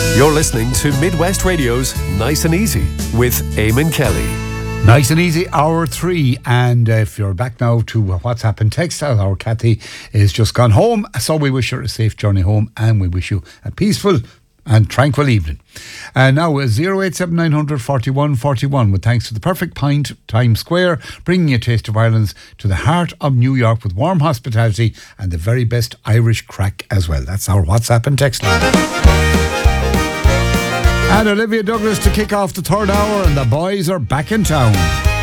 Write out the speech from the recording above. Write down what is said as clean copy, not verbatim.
You're listening to Midwest Radio's Nice and Easy with Eamon Kelly. Nice and easy, hour 3. And if you're back now to WhatsApp and text, our Kathy is just gone home. So we wish her a safe journey home and we wish you a peaceful and tranquil evening. And now 087 41 41 with thanks to the Perfect Pint, Times Square, bringing a taste of Ireland to the heart of New York with warm hospitality and the very best Irish crack as well. That's our WhatsApp and text line. And Olivia Douglas to kick off the third hour, and the boys are back in town.